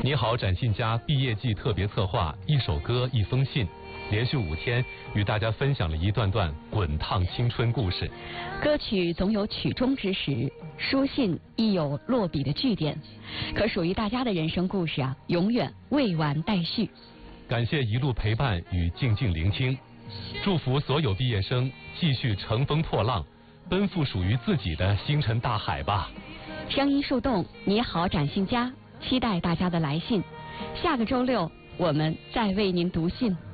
你好，展信佳毕业季特别策划，一首歌一封信，连续5天与大家分享了一段段滚烫青春故事。 歌曲总有曲终之时，书信亦有落笔的句点，可属于大家的人生故事啊，永远未完待续。 感谢一路陪伴与静静聆听，祝福所有毕业生继续乘风破浪，奔赴属于自己的星辰大海吧。 声音树洞，你好，展信佳，期待大家的来信。下个周六我们再为您读信。